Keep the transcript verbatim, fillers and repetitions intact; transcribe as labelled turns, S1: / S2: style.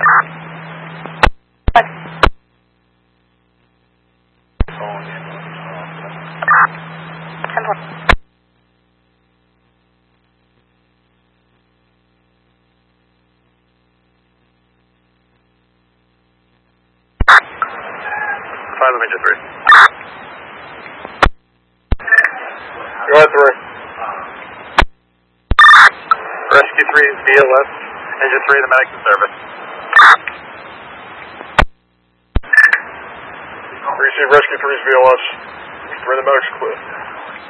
S1: Five Major three.
S2: Go ahead, three.
S1: Rescue three is V L S. Engine three, the medic's in service.
S2: Receive Rescue three's V L S. Three, the medic's clear.